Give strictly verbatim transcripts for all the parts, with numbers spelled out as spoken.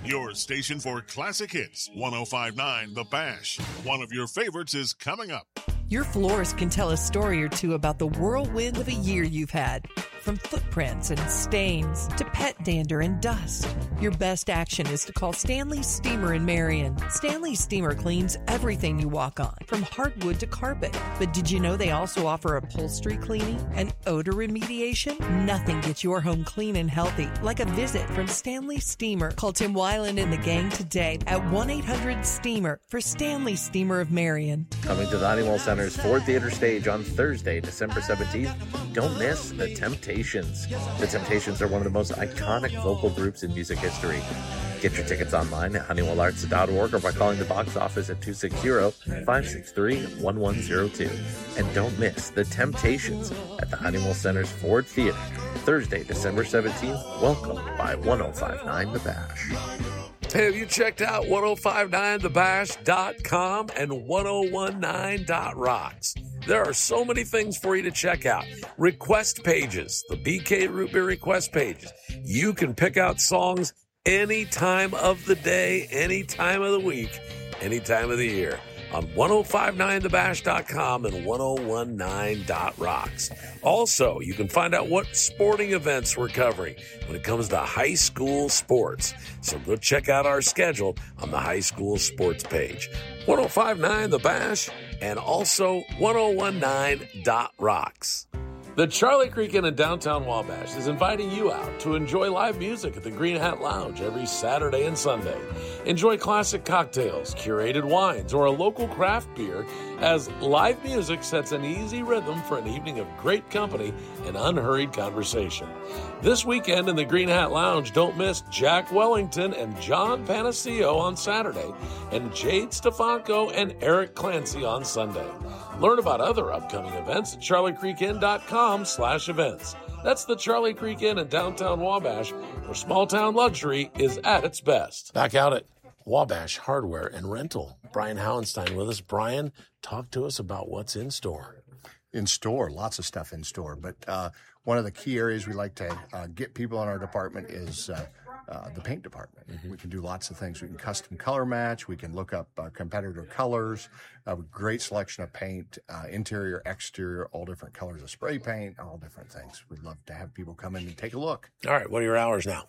Your station for classic hits, one oh five point nine The Bash. One of your favorites is coming up. Your florist can tell a story or two about the whirlwind of a year you've had. From footprints and stains to pet dander and dust. Your best action is to call Stanley Steamer in Marion. Stanley Steamer cleans everything you walk on, from hardwood to carpet. But did you know they also offer upholstery cleaning and odor remediation? Nothing gets your home clean and healthy like a visit from Stanley Steamer. Call Tim Weiland and the gang today at one eight hundred steamer for Stanley Steamer of Marion. Coming to the Honeywell Center's Ford Theater stage on Thursday, December seventeenth, don't miss The Temptations. The Temptations are one of the most iconic vocal groups in music history. Get your tickets online at honeywell arts dot org or by calling the box office at two six zero, five six three, one one zero two. And don't miss The Temptations at the Honeywell Center's Ford Theater, Thursday, December seventeenth, welcomed by one oh five point nine The Bash. Hey, have you checked out ten fifty-nine the bash dot com and ten nineteen dot rocks? There are so many things for you to check out. Request pages, the B K Root Beer request pages. You can pick out songs any time of the day, any time of the week, any time of the year on ten fifty-nine the bash dot com and ten nineteen dot rocks. Also, you can find out what sporting events we're covering when it comes to high school sports. So go check out our schedule on the high school sports page. ten fifty-nine The Bash and also ten nineteen dot rocks. The Charlie Creek Inn in downtown Wabash is inviting you out to enjoy live music at the Green Hat Lounge every Saturday and Sunday. Enjoy classic cocktails, curated wines, or a local craft beer as live music sets an easy rhythm for an evening of great company and unhurried conversation. This weekend in the Green Hat Lounge, don't miss Jack Wellington and John Panaccio on Saturday and Jade Stefanko and Eric Clancy on Sunday. Learn about other upcoming events at charlie creek inn dot com slash events. That's the Charlie Creek Inn in downtown Wabash, where small-town luxury is at its best. Back out at Wabash Hardware and Rental. Brian Howenstein with us. Brian, talk to us about what's in store. In store, lots of stuff in store. But uh, one of the key areas we like to uh, get people in our department is uh, uh, the paint department. Mm-hmm. We can do lots of things. We can custom color match. We can look up uh, competitor colors. A great selection of paint, uh, interior, exterior, all different colors of spray paint, all different things. We'd love to have people come in and take a look. All right, what are your hours now?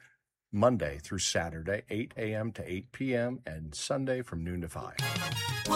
Monday through Saturday, eight a.m. to eight p.m., and Sunday from noon to five.